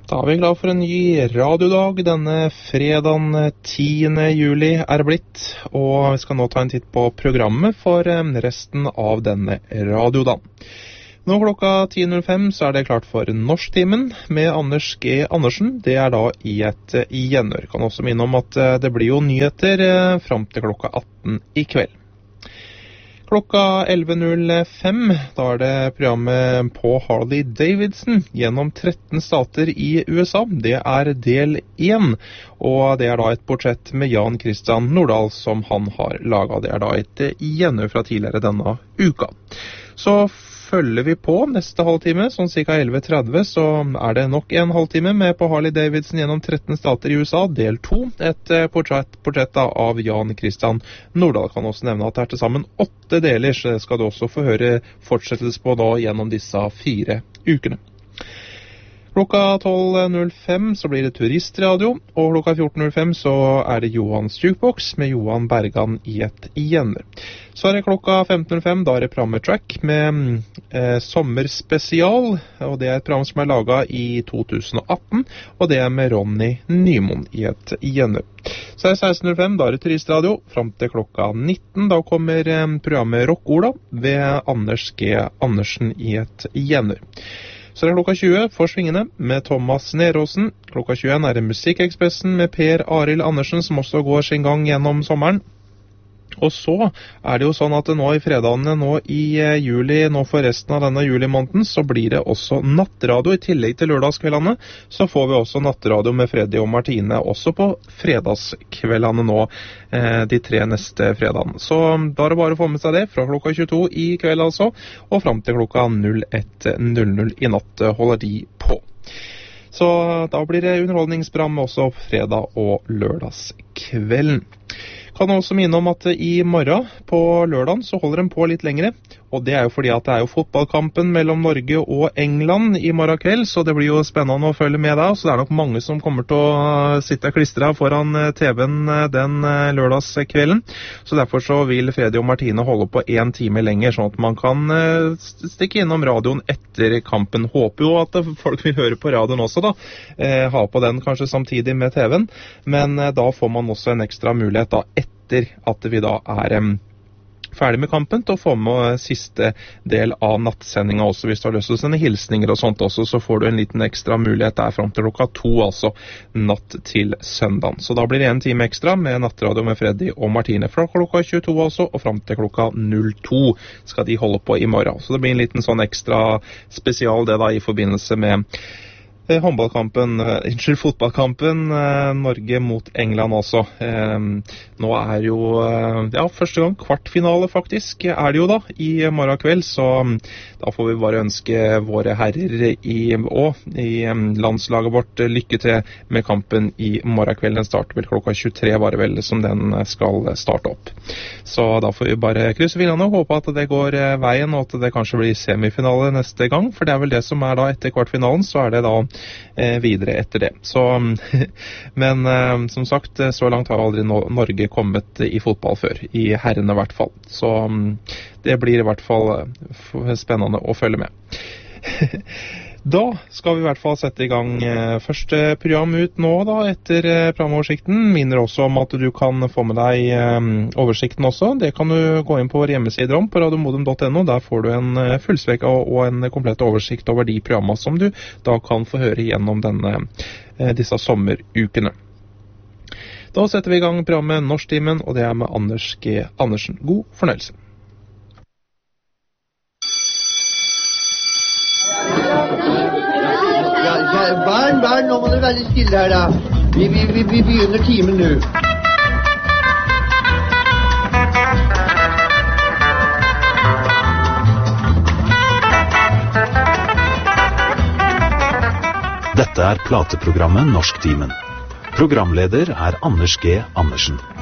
Da er vi glad for en ny radiodag. Denne fredagen 10. juli er det blitt, og vi skal nå ta en titt på programmet for resten av denne radiodagen. Nå klokka 10.05 så er det klart for Norsktimen med Anders G. Andersen. Det er da i et gjenhør. Kan også minne om at det blir jo nyheter frem til klokka 18 i kveld. Klokka 11.05, da er det programmet på Harley Davidson gjennom 13 stater i USA. Det er del 1, og det er da et portrett med Jan Christian Nordahl som han har laget. Det er da et gjenhør fra tidligere denne uka. Så følger vi på neste halvtime, sånn ca. 11.30, så er det nok en halvtime med på Harley Davidson gjennom 13 stater i USA, del 2, et portrett av Jan Christian Nordahl. Kan også nevne at det er til sammen 8 deler, så det skal du også få høre fortsettelse på da gjennom disse 4 ukene. Klokka 12.05 så blir det turistradio, og klokka 14.05 så er det Johans Jukebox med Johan Bergan i et gjenhør. Så er det klokka 15.05, da er det programmet Track med sommerspesial, og det er et program som er laget i 2018, og det er med Ronny Nymoen i et gjenhør. Så er det 16.05, da er det turistradio, frem til klokka 19, da kommer programmet Rock-Ola ved Anders G. Andersen i et gjenhør. Så er det klokka 20 for Svingene med Thomas Neråsen. Klokka 21 er det Musikkekspressen med Per Arild Andersen, som også går sin gang gjennom sommeren. Og så er det jo sånn at nå i fredagene, nå i juli, nå for resten av denne julimåneden, så blir det også nattradio. I tillegg til lørdagskveldene, så får vi også nattradio med Freddy og Martine, også på fredagskveldene nå, de 3 neste fredagene. Så da er det bare å få med seg det, fra klokka 22 i kveld altså, og frem til klokka 01.00 i natt holder de på. Så da blir det underholdningsprogram også fredag og lørdagskvelden. Kan også minne om at i morgen på lørdagen så holder den på litt lengre, og det er jo fordi at det er jo fotballkampen mellom Norge og England i morgen kveld, så det blir jo spennende å følge med da, så det er nok mange som kommer til å sitte klistret foran TV-en den lørdagskvelden, så derfor så vil Freddy og Martine holde på 1 time lenger, sånn at man kan stikke innom radioen etter kampen. Håper jo at folk vil høre på radioen også da, ha på den kanskje samtidig med TV-en, men da får man også en ekstra mulighet da etter at vi da er ferdig med kampen til å få med siste del av nattsendingen også. Hvis du har lyst til å sende hilsninger og sånt også, så får du en liten ekstra mulighet der frem til klokka 2, altså natt til søndag. Så da blir det 1 time ekstra med nattradio med Freddy og Martine fra klokka 22 også, og frem til klokka 02 skal de holde på i morgen. Så det blir en liten sånn ekstra spesial det da i forbindelse med fotballkampen Norge mot England også. Nå er jo første gang kvartfinale faktisk er det jo da i morgen kveld, så da får vi bare ønske våre herrer i landslaget vårt lykke til med kampen i morgen kveld. Den starter vel klokka 23 var det vel som den skal starte opp. Så da får vi bare krysse fingrene og håpe at det går veien, og at det kanskje blir semifinale neste gang, for det er vel det som er da etter kvartfinalen, så er det da videre etter det. Så, men som sagt, så langt har aldri Norge kommet i fotball før, i herrene i hvert fall. Så det blir i hvert fall spennende å følge med. Da skal vi i hvert fall sette i gang første program ut nå da, etter programoversikten. Minner også om at du kan få med deg oversikten også. Det kan du gå inn på vår hjemmeside om på radiomodum.no. Der får du en fullspekka og en komplett oversikt over de programmer som du da kan få høre gjennom disse sommerukene. Da setter vi i gang programmet Norsktimen, og det er med Anders G. Andersen. God fornøyelse. Barn, nå må dere være stille her da. Vi begynner timen nå. Dette er plateprogrammet Norsktimen. Programleder er Anders G. Andersen.